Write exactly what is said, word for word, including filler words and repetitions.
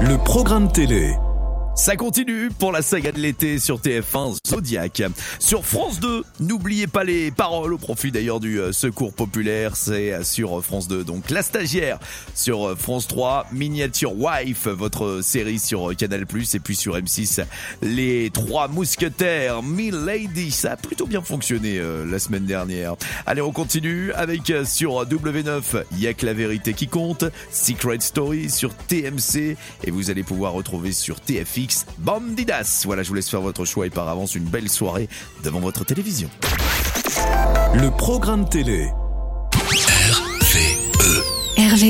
Le programme télé. Ça continue pour la saga de l'été sur T F un Zodiac. Sur France deux, n'oubliez pas les paroles au profit d'ailleurs du Secours Populaire, c'est sur France deux. Donc La Stagiaire sur France trois, Miniature Wife, votre série sur Canal plus, et puis sur M six, Les Trois Mousquetaires, Milady. Ça a plutôt bien fonctionné euh, la semaine dernière. Allez, on continue avec euh, sur W neuf, Y'a que la vérité qui compte, Secret Story sur T M C, et vous allez pouvoir retrouver sur T F X Bandidas. Voilà, je vous laisse faire votre choix et par avance une belle soirée devant votre télévision. Le programme télé.